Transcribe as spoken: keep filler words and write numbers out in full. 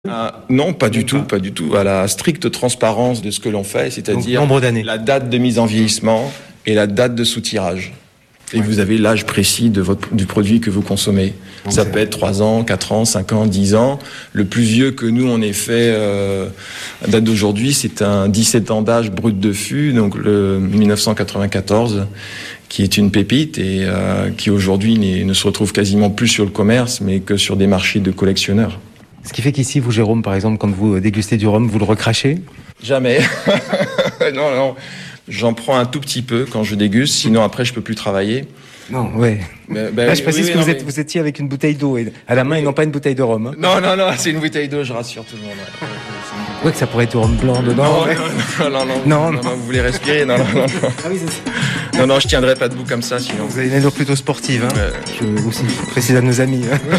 Ah, non, pas du tout, pas du tout. À la stricte transparence de ce que l'on fait, c'est-à-dire la date de mise en vieillissement et la date de sous-tirage. Et ouais. Vous avez l'âge précis de votre, du produit que vous consommez. Donc ça peut être trois ans, quatre ans, cinq ans, dix ans. Le plus vieux que nous, on ait fait, euh, à date d'aujourd'hui, c'est un dix-sept ans d'âge brut de fût, donc le dix-neuf cent quatre-vingt-quatorze, qui est une pépite et euh, qui aujourd'hui ne se retrouve quasiment plus sur le commerce, mais que sur des marchés de collectionneurs. Ce qui fait qu'ici, vous, Jérôme, par exemple, quand vous dégustez du rhum, vous le recrachez ? Jamais. non, non. J'en prends un tout petit peu quand je déguste, sinon après, je peux plus travailler. Non, ouais. Mais, bah, Là, je précise oui, oui, que non, vous, êtes, mais... vous étiez avec une bouteille d'eau à la main et non pas une bouteille de rhum. Hein. Non, non, non, c'est une bouteille d'eau, je rassure tout le monde. Ouais, ouais que ça pourrait être du rhum blanc dedans. Non, ouais. non, non, non, non, non, non, non, vous voulez respirer ? Non, non, non. Ah oui, c'est ça. Non, non, je tiendrai pas debout comme ça, sinon. Vous avez une allure plutôt sportive, hein. Ouais. Je aussi précise à nos amis. Hein. Oui.